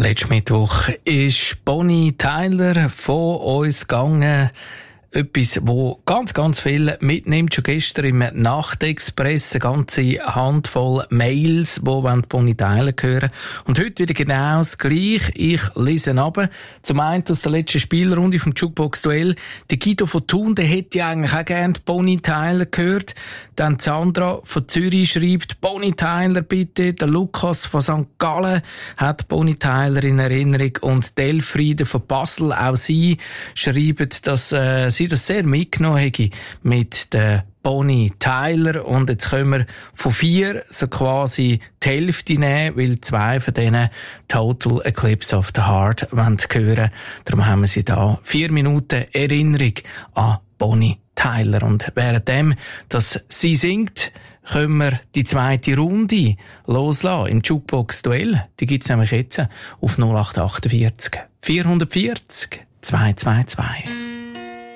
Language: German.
Letzten Mittwoch ist Bonnie Tyler von uns gegangen. Etwas, wo ganz viel mitnimmt. Schon gestern im Nachtexpress eine ganze Handvoll Mails, die Bonnie Tyler hören. Und heute wieder genau das Gleiche. Ich lese ab. Zum einen aus der letzten Spielrunde vom Jukebox-Duell. Der Guido von Thun, der hätte ja eigentlich auch gerne Bonnie Tyler gehört. Dann Sandra von Zürich schreibt, Bonnie Tyler bitte. Der Lukas von St. Gallen hat Bonnie Tyler in Erinnerung. Und Delfriede von Basel, auch sie schreiben, dass sie das sehr mitgenommen hätte mit der Bonnie Tyler. Und jetzt können wir von 4 so quasi die Hälfte nehmen, weil 2 von denen Total Eclipse of the Heart hören. Darum haben wir sie da 4 Minuten Erinnerung an Bonnie Tyler. Und währenddem, dass sie singt, können wir die zweite Runde loslassen im Jukebox-Duell. Die gibt's nämlich jetzt auf 0848 440 222.